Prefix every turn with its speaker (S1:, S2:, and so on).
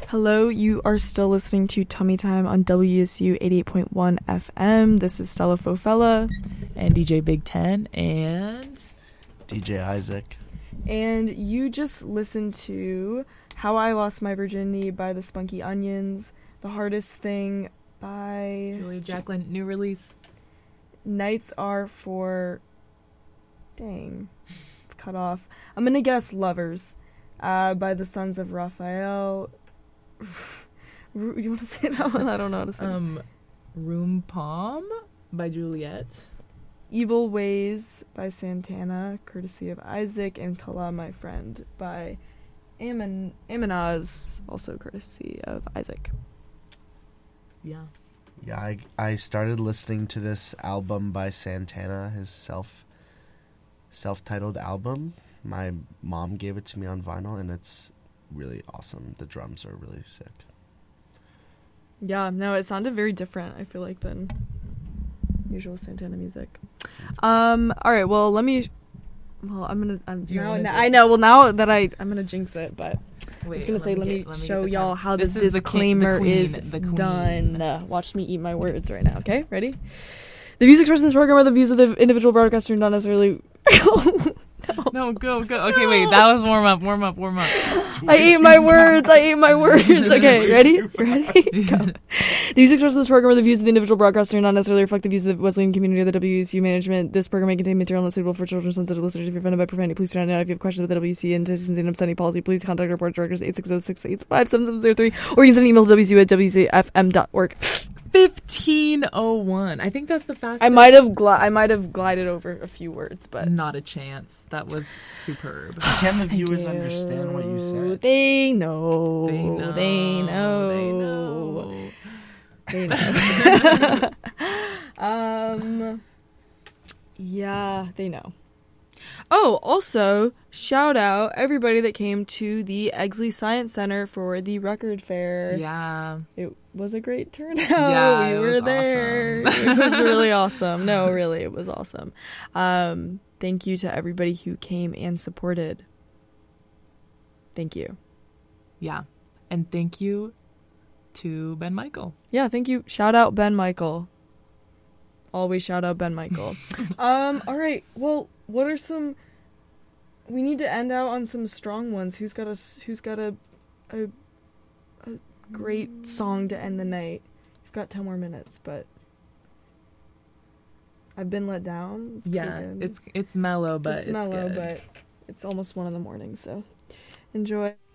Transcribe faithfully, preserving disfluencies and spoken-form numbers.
S1: Hello, you are still listening to Tummy Time on W S U eighty-eight point one F M. This is Stella Fofella.
S2: And D J Big Ten. And
S3: D J Isaac.
S1: And you just listened to How I Lost My Virginity by the Spunky Onions, The Hardest Thing by
S2: Julia Jacqueline, new release.
S1: Nights Are For... Dang. It's cut off. I'm going to guess Lovers uh, by the Sons of Raphael. Do you want to say that one? I don't know how to say
S2: um, Room Palm by Juliet.
S1: Evil Ways by Santana, courtesy of Isaac, and Kala, My Friend by Amin Aminaz, also courtesy of Isaac.
S2: Yeah.
S3: Yeah, I, I started listening to this album by Santana, his self self-titled album. My mom gave it to me on vinyl, and it's really awesome. The drums are really sick.
S1: Yeah, no, it sounded very different, I feel like, than usual Santana music. Um, all right, well, let me... Well, I'm gonna... I'm, now, now, I know, well, now that I... I'm gonna jinx it, but... Wait, I was gonna say, let me, get, let me show y'all how this the disclaimer the king, the queen, is the done. Uh, watch me eat my words right now, okay? Ready? The views expressed in this program are the views of the individual broadcaster and not necessarily...
S2: No. no, go, go. Okay, wait, that was warm up, warm up, warm up.
S1: I ate my words, I ate my words. Okay, ready? Ready? Go. The views expressed in this program are the views of the individual broadcaster and not necessarily reflect the views of the Wesleyan community or the W C management. This program may contain material not suitable for children sensitive listeners. If you're offended by profanity, please turn it out. If you have questions about the W C and and obscenity policy, please contact our board of directors eight six zero, six eight five, seven seven zero three, or you can send an email to w c u at w c f m dot org.
S2: fifteen oh one. I think that's the fastest.
S1: I might have gli- I might have glided over a few words, but
S2: not a chance. That was superb.
S3: Can the viewers understand what you said?
S1: They know.
S2: They know.
S1: They know.
S2: They know.
S1: They know. um. Yeah, they know. Oh, also, shout out everybody that came to the Eggsley Science Center for the record fair.
S2: Yeah.
S1: It was a great turnout.
S2: Yeah,
S1: we were there.
S2: Awesome.
S1: It was really awesome. No, really, it was awesome. Um, thank you to everybody who came and supported. Thank you.
S2: Yeah. And thank you to Ben Michael.
S1: Yeah, thank you. Shout out Ben Michael. Always shout out Ben Michael. um, all right. Well, what are some... We need to end out on some strong ones. Who's got a, who's got a, a, a great song to end the night? We've got ten more minutes, but... I've been let down. It's
S2: yeah, it's it's mellow, but
S1: it's,
S2: it's
S1: mellow,
S2: good.
S1: but it's almost one in the morning, so enjoy.